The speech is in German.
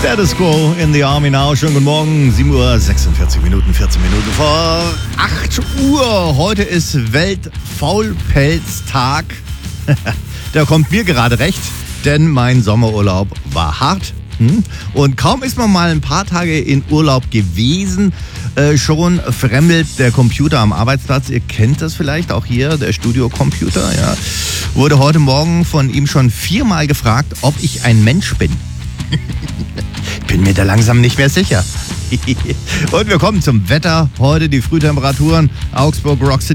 Status Quo in the Army Now. Schönen guten Morgen, 7 Uhr 46 Minuten, 14 Minuten vor 8 Uhr. Heute ist Weltfaulpelztag. Da kommt mir gerade recht, denn mein Sommerurlaub war hart. Und kaum ist man mal ein paar Tage in Urlaub gewesen, schon fremdelt der Computer am Arbeitsplatz. Ihr kennt das vielleicht auch hier, der Studiocomputer. Ja. Wurde heute Morgen von ihm schon 4-mal gefragt, ob ich ein Mensch bin. Bin mir da langsam nicht mehr sicher. Und wir kommen zum Wetter. Heute die Frühtemperaturen. Augsburg, Rock City